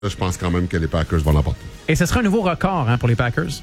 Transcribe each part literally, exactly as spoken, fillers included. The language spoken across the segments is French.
je pense quand même que les Packers vont l'emporter. Et ce sera un nouveau record hein, pour les Packers.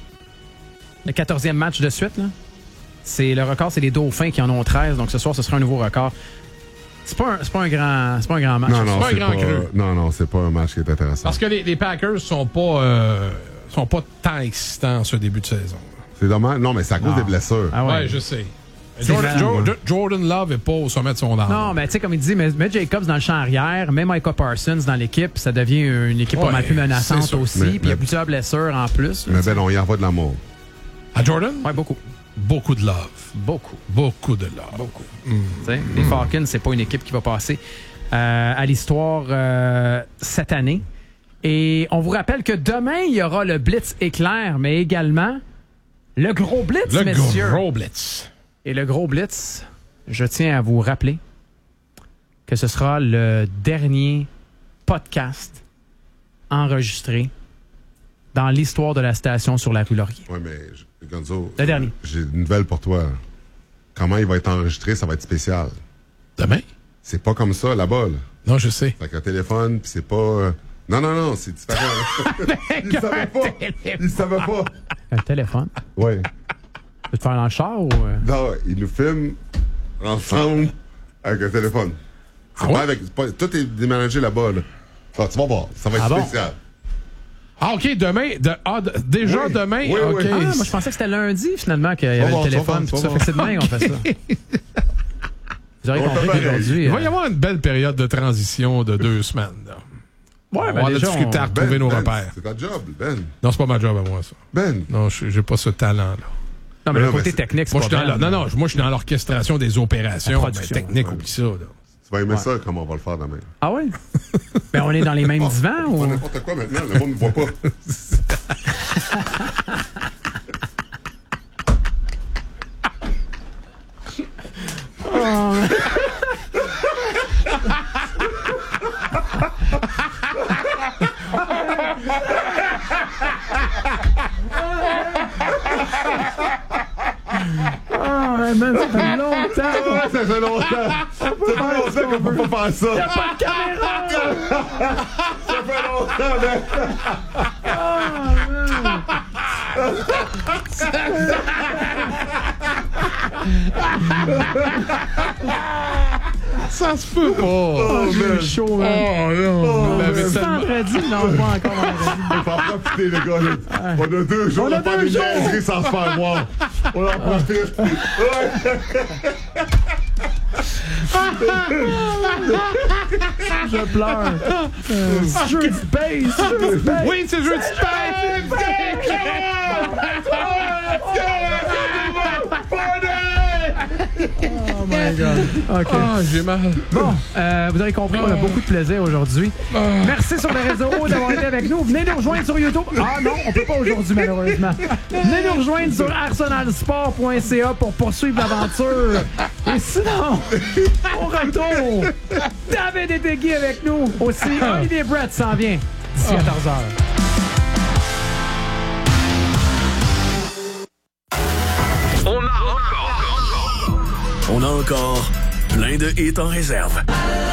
Le quatorzième match de suite, là. C'est, le record, c'est les Dauphins qui en ont treize. Donc ce soir, ce sera un nouveau record. C'est pas un, c'est pas un, grand, c'est pas un grand match. Non, non, c'est pas c'est un grand pas, cru. non, non, c'est pas un match qui est intéressant. Parce que les, les Packers sont pas, euh, sont pas tant excitants ce début de saison. C'est dommage. Non, mais c'est à cause Non. des blessures. Ah Ouais, ouais. je sais. C'est Jordan, vraiment, Jo- Jordan Love est pas au sommet de son art. Non, mais tu sais, comme il dit, mets, mets Jacobs dans le champ arrière, mets Micah Parsons dans l'équipe, ça devient une équipe Ouais, pas mal plus menaçante c'est sûr. aussi. Mais- Puis il y a mais- plusieurs blessures en plus. Mais ben, on y envoie de l'amour. À Jordan? Ouais, beaucoup. Beaucoup de love. Beaucoup. Beaucoup de love. Beaucoup. Tu sais, Les Falcons, c'est pas une équipe qui va passer euh, à l'histoire euh, cette année. Et on vous rappelle que demain, il y aura le Blitz éclair, mais également le gros Blitz, Le messieurs. gros blitz. Et le gros Blitz, je tiens à vous rappeler que ce sera le dernier podcast enregistré dans l'histoire de la station sur la rue Laurier. Oui, mais je- Gonzo, Le dernier. j'ai une nouvelle pour toi. Comment il va être enregistré, ça va être spécial. Demain? C'est pas comme ça là-bas. Là. Non, je sais. Fait qu'un téléphone, pis c'est pas... euh, Non, non, non, c'est différent. Il savait pas. Il savait pas. Un téléphone. Oui. Tu veux te faire dans le char ou... euh? Non, il nous filme ensemble avec un téléphone. C'est Ah pas ouais? avec... c'est pas- tout est déménagé là-bas. Là. Ah, tu vas voir, ça va être Ah bon? spécial. Ah, OK, demain. De, ah, de- déjà Oui. demain? Oui, OK. oui. Ah, moi, je pensais que c'était lundi, finalement, qu'il y avait Va le voir, téléphone. va Tout voir, ça va fait que c'est demain qu'on fait ça. Vous aurez On compris fait pareil. qu'aujourd'hui... Il va y euh, avoir une belle période de transition de deux semaines. Là. Ouais, on ben va avoir la déjà, difficulté on- à retrouver Ben, nos Ben, repères. c'est ta job, Ben. Non, c'est pas ma job à moi, ça. Ben. Non, je- j'ai pas ce talent-là. Non, mais Non, le côté mais c'est- technique, c'est Moi, je pas suis dans bien. la- non, non, moi, je suis dans l'orchestration des opérations. La Ben, production. technique, Ouais. oublie ça. Là. Tu vas aimer ça, comment on va le faire demain. Ah ouais? Ben, on est dans les mêmes divans On ou... fait n'importe quoi maintenant, le monde ne voit pas. Ah, man, ça fait longtemps. Ça fait longtemps. Ça fait longtemps qu'on peut pas faire ça. Pas de caméra! Ça fait longtemps, Ben. Ça se peut pas. Oh, j'ai chaud, man. Oh, non. On avait C'est tellement- vendredi? Non, pas encore vendredi. On va en profiter, les gars. là. On a deux jours On a à faire deux des jours. niaiseries sans se faire voir. On en profite. Ouais. Je pleure. Euh, jeu de space, jeu de space. Oui, c'est jeu de space! Oh my God. OK. Ah, j'ai mal. Bon, euh, vous avez compris qu'on a beaucoup de plaisir aujourd'hui. Merci sur les réseaux d'avoir été avec nous. Venez nous rejoindre sur YouTube. Ah non, on peut pas aujourd'hui, malheureusement. Venez nous rejoindre sur arsenalsport point c a pour poursuivre l'aventure. Et sinon, au retour, David et Tegui avec nous. Aussi, Olivier Brett s'en vient d'ici quatorze heures. On a encore, on a encore plein de hits en réserve.